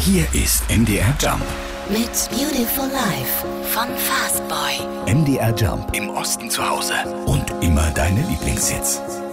Hier ist MDR Jump. Mit Beautiful Life von Fastboy. MDR Jump. Im Osten zu Hause. Und immer deine Lieblingshits.